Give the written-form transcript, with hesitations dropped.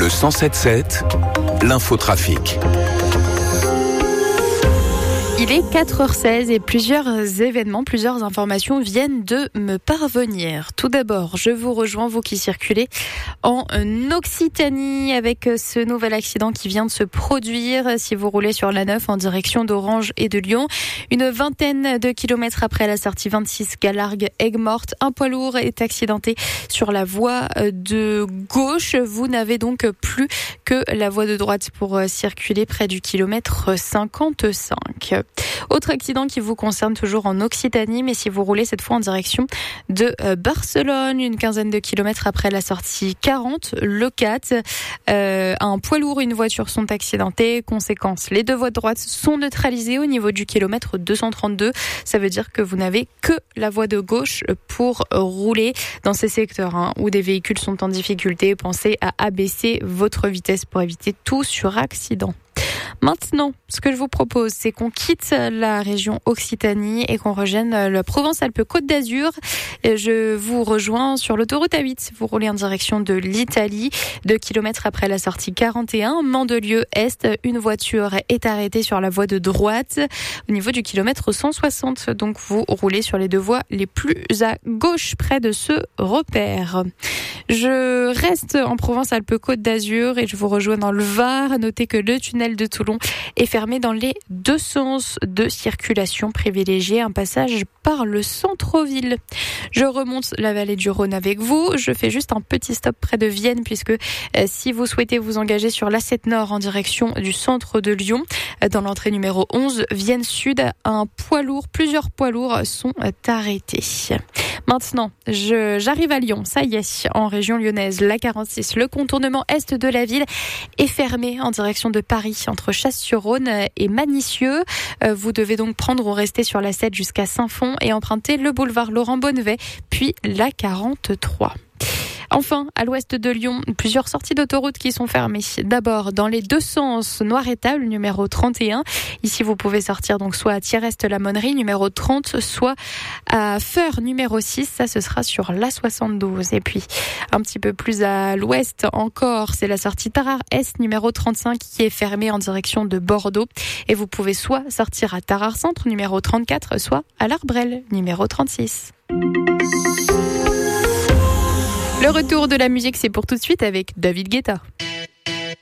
Le 107.7, l'infotrafic. Il est 4h16 et plusieurs informations viennent de me parvenir. Tout d'abord, je vous rejoins, vous qui circulez en Occitanie, avec ce nouvel accident qui vient de se produire. Si vous roulez sur la 9 en direction d'Orange et de Lyon, une vingtaine de kilomètres après la sortie 26 Galargues-Aigues-Mortes, un poids lourd est accidenté sur la voie de gauche. Vous n'avez donc plus que la voie de droite pour circuler près du kilomètre 55. Autre accident qui vous concerne toujours en Occitanie, mais si vous roulez cette fois en direction de Barcelone, une quinzaine de kilomètres après la sortie 40, le 4, un poids lourd et une voiture sont accidentés. Conséquence, les deux voies de droite sont neutralisées au niveau du kilomètre 232. Ça veut dire que vous n'avez que la voie de gauche pour rouler dans ces secteurs où des véhicules sont en difficulté. Pensez à abaisser votre vitesse pour éviter tout suraccident. Maintenant, ce que je vous propose, c'est qu'on quitte la région Occitanie et qu'on rejoigne la Provence-Alpes-Côte d'Azur. Je vous rejoins sur l'autoroute A8. Vous roulez en direction de l'Italie. 2 kilomètres après la sortie 41, Mandelieu-Est, une voiture est arrêtée sur la voie de droite au niveau du kilomètre 160. Donc vous roulez sur les deux voies les plus à gauche près de ce repère. Je reste en Provence-Alpes-Côte d'Azur et je vous rejoins dans le Var. Notez que le tunnel de Toulon est fermé dans les deux sens de circulation. Privilégiez un passage par le centre-ville. Je remonte la vallée du Rhône avec vous. Je fais juste un petit stop près de Vienne puisque si vous souhaitez vous engager sur l'A7 Nord en direction du centre de Lyon, dans l'entrée numéro 11, Vienne Sud, plusieurs poids lourds sont arrêtés. Maintenant, j'arrive à Lyon, ça y est, en région lyonnaise, la 46. Le contournement est de la ville est fermé en direction de Paris, entre Chasse-sur-Rhône et Manicieux. Vous devez donc prendre ou rester sur la 7 jusqu'à Saint-Fond et emprunter le boulevard Laurent Bonnevet, puis la 43. Enfin, à l'ouest de Lyon, plusieurs sorties d'autoroute qui sont fermées. D'abord, dans les deux sens, Noir-Étable, numéro 31. Ici, vous pouvez sortir donc soit à Thiérest-la-Monnerie, numéro 30, soit à Feur, numéro 6. Ça, ce sera sur l'A72. Et puis, un petit peu plus à l'ouest encore, c'est la sortie Tarare-Est, numéro 35, qui est fermée en direction de Bordeaux. Et vous pouvez soit sortir à Tarare-Centre, numéro 34, soit à l'Arbrel, numéro 36. Le retour de la musique, c'est pour tout de suite avec David Guetta.